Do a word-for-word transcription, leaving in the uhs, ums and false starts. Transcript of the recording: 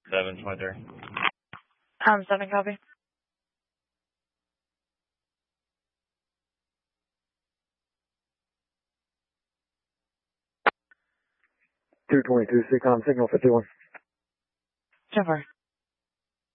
seven twenty-three. Um, seven copy. two twenty-two, Seacom signal fifty-one. ten four.